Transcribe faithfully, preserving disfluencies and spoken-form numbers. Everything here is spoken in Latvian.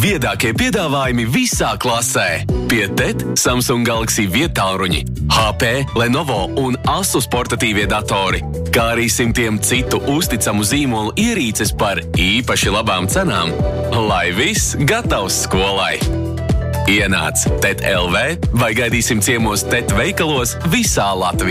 Viedākie piedāvājumi visā klasē. Pie T E T Samsung Galaxy vietāluņi, H P, Lenovo un Asus portatīvie datori, kā arī simtiem citu uzticamu zīmolu ierīces par īpaši labām cenām. Lai viss gatavs skolai! Ienāc T E T L V vai gaidīsim ciemos T E T veikalos visā Latvijā.